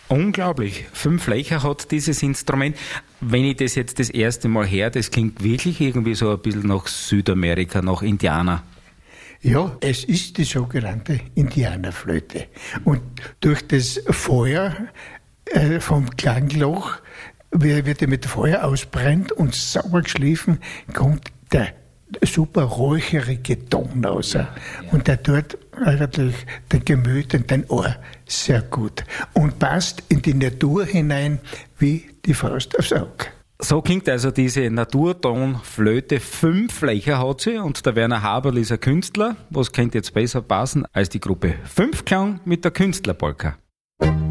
Unglaublich. 5 Löcher hat dieses Instrument. Wenn ich das jetzt das erste Mal höre, das klingt wirklich irgendwie so ein bisschen nach Südamerika, nach Indianer. Ja, es ist die sogenannte Indianerflöte. Und durch das Feuer vom Klangloch wird er mit Feuer ausbrennt und sauber geschliffen, kommt der super räucherige Ton raus. Und der tut eigentlich den Gemüt und den Ohr sehr gut. Und passt in die Natur hinein wie die Faust aufs Auge. So klingt also diese Naturtonflöte. 5 Löcher hat sie und der Werner Haberl ist ein Künstler. Was könnte jetzt besser passen als die Gruppe 5 Klang mit der Künstlerpolka?